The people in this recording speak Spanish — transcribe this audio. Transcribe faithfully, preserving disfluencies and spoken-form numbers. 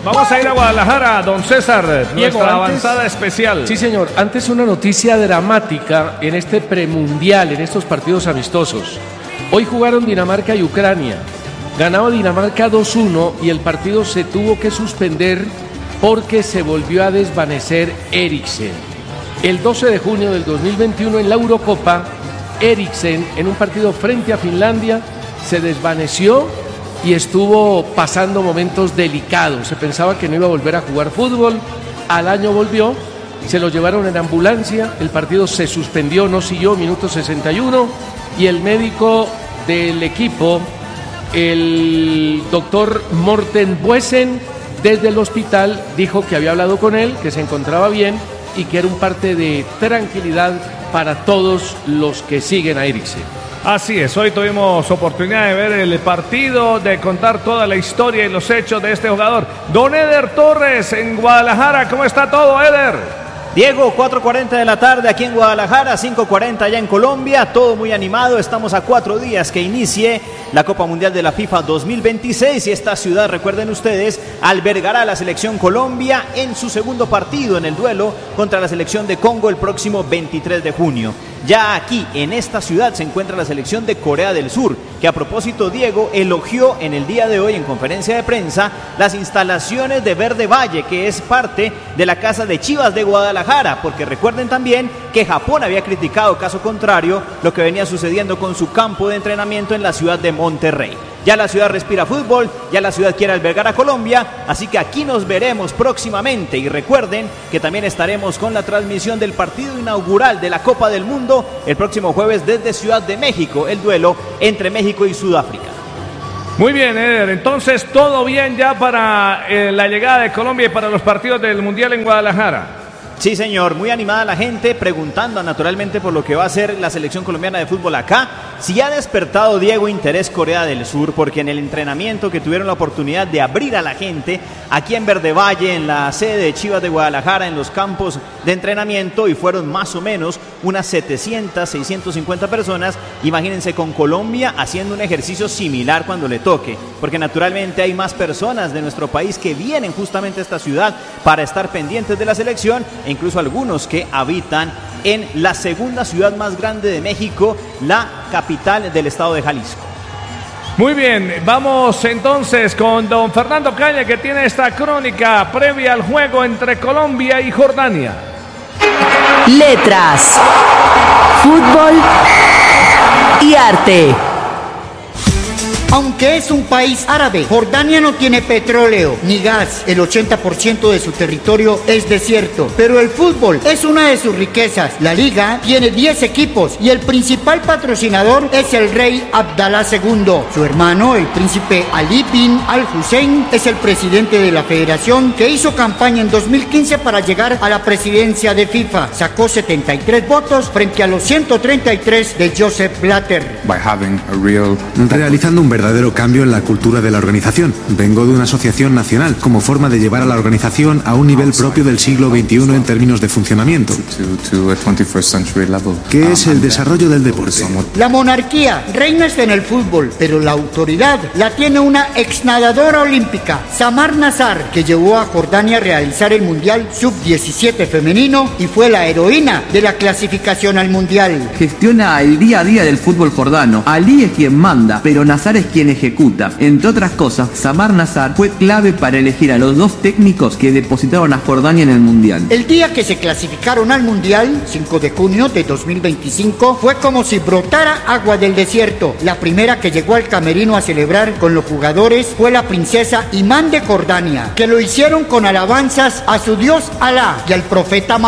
Vamos a ir a Guadalajara, don César, Diego, nuestra antes, avanzada especial. Sí, señor. Antes una noticia dramática en este premundial, en estos partidos amistosos. Hoy jugaron Dinamarca y Ucrania. Ganaba Dinamarca dos uno y el partido se tuvo que suspender porque se volvió a desvanecer Eriksen. El doce de junio del dos mil veintiuno en la Eurocopa, Eriksen en un partido frente a Finlandia se desvaneció y estuvo pasando momentos delicados. Se pensaba que no iba a volver a jugar fútbol. Al año volvió, se lo llevaron en ambulancia, el partido se suspendió, no siguió, minuto sesenta y uno, y el médico del equipo, el doctor Morten Buesen, desde el hospital dijo que había hablado con él, que se encontraba bien y que era un parte de tranquilidad para todos los que siguen a Eriksen. Así es, hoy tuvimos oportunidad de ver el partido, de contar toda la historia y los hechos de este jugador. Don Eder Torres en Guadalajara, ¿cómo está todo, Eder? Diego, cuatro cuarenta de la tarde aquí en Guadalajara, cinco cuarenta allá en Colombia, todo muy animado, estamos a cuatro días que inicie la Copa Mundial de la FIFA dos mil veintiséis y esta ciudad, recuerden ustedes, albergará a la selección Colombia en su segundo partido en el duelo contra la selección de Congo el próximo veintitrés de junio. Ya aquí, en esta ciudad, se encuentra la selección de Corea del Sur, que a propósito, Diego, elogió en el día de hoy en conferencia de prensa las instalaciones de Verde Valle, que es parte de la casa de Chivas de Guadalajara, porque recuerden también que Japón había criticado, caso contrario, lo que venía sucediendo con su campo de entrenamiento en la ciudad de Monterrey. Ya la ciudad respira fútbol, ya la ciudad quiere albergar a Colombia, así que aquí nos veremos próximamente y recuerden que también estaremos con la transmisión del partido inaugural de la Copa del Mundo el próximo jueves desde Ciudad de México, el duelo entre México y Sudáfrica. Muy bien, Eder, entonces todo bien ya para eh, la llegada de Colombia y para los partidos del Mundial en Guadalajara. Sí, señor, muy animada la gente, preguntando naturalmente por lo que va a ser la selección colombiana de fútbol acá. Si ha despertado, Diego, interés Corea del Sur, porque en el entrenamiento que tuvieron la oportunidad de abrir a la gente aquí en Verde Valle, en la sede de Chivas de Guadalajara, en los campos de entrenamiento, y fueron más o menos unas setecientas, seiscientas cincuenta personas, imagínense con Colombia haciendo un ejercicio similar cuando le toque, porque naturalmente hay más personas de nuestro país que vienen justamente a esta ciudad para estar pendientes de la selección, e incluso algunos que habitan en la segunda ciudad más grande de México, la capital del estado de Jalisco. Muy bien, vamos entonces con don Fernando Calle, que tiene esta crónica previa al juego entre Colombia y Jordania. Letras, fútbol y arte. Aunque es un país árabe, Jordania no tiene petróleo ni gas. El ochenta por ciento de su territorio es desierto. Pero el fútbol es una de sus riquezas. La liga tiene diez equipos y el principal patrocinador es el rey Abdalá segundo. Su hermano, el príncipe Ali bin Al-Hussein, es el presidente de la federación, que hizo campaña en dos mil quince para llegar a la presidencia de FIFA. Sacó setenta y tres votos frente a los ciento treinta y tres de Joseph Blatter. By having a real... Realizando un verdadero cambio en la cultura de la organización. Vengo de una asociación nacional como forma de llevar a la organización a un nivel propio del siglo veintiuno en términos de funcionamiento, que es el desarrollo del deporte. La monarquía reina en el fútbol, pero la autoridad la tiene una exnadadora olímpica, Samar Nazar, que llevó a Jordania a realizar el Mundial sub diecisiete femenino y fue la heroína de la clasificación al Mundial. Gestiona el día a día del fútbol jordano. Ali es quien manda, pero Nazar es quien ejecuta. Entre otras cosas, Samar Nazar fue clave para elegir a los dos técnicos que depositaron a Jordania en el Mundial. El día que se clasificaron al Mundial, cinco de junio de dos mil veinticinco, fue como si brotara agua del desierto. La primera que llegó al camerino a celebrar con los jugadores fue la princesa Imán de Jordania, que lo hicieron con alabanzas a su dios Alá y al profeta Mahoma.